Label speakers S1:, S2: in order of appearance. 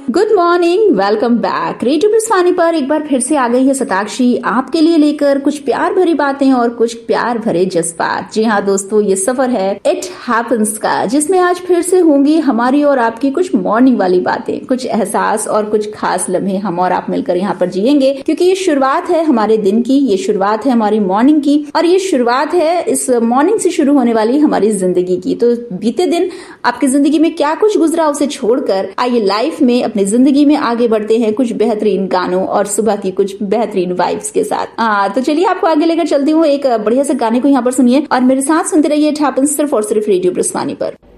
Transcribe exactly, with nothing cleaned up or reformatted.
S1: Good morning, welcome back. Radio ब्रस्वानी पर एक बार फिर से आ गई है शताक्षी आपके लिए लेकर कुछ प्यार भरी बातें और कुछ प्यार भरे जज्बात। जी हाँ दोस्तों, ये सफर है इट हैपेंस का, जिसमें आज फिर से होंगी हमारी और आपकी कुछ मॉर्निंग वाली बातें, कुछ एहसास और कुछ खास लम्हे हम और आप मिलकर यहाँ पर जिएंगे, क्योंकि ये शुरुआत है हमारे दिन की, ये शुरुआत है हमारी मॉर्निंग की और ये शुरुआत है इस मॉर्निंग से शुरू होने वाली हमारी जिंदगी की। तो बीते दिन आपकी जिंदगी में क्या कुछ गुजरा उसे छोड़कर आइए लाइफ में अपनी जिंदगी में आगे बढ़ते हैं कुछ बेहतरीन गानों और सुबह की कुछ बेहतरीन वाइब्स के साथ। आ, तो चलिए आपको आगे लेकर चलती हूँ। एक बढ़िया से गाने को यहाँ पर सुनिए और मेरे साथ सुनते रहिए इट हैपेंस सिर्फ और सिर्फ रेडियो ब्रस्वानी पर।